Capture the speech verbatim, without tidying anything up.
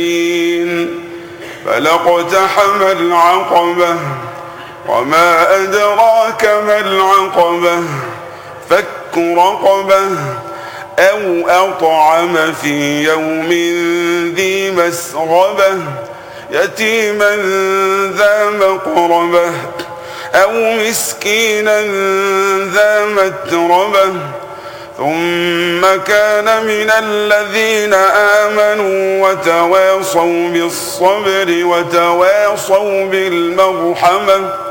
فلاقتحم العقبة وما أدراك ما العقبة فك رقبة أو أطعم في يوم ذي مسغبة يتيما ذا مقربة أو مسكينا ذا متربة ثم كان من الذين آمنوا وتواصوا بالصبر وتواصوا بالمرحمة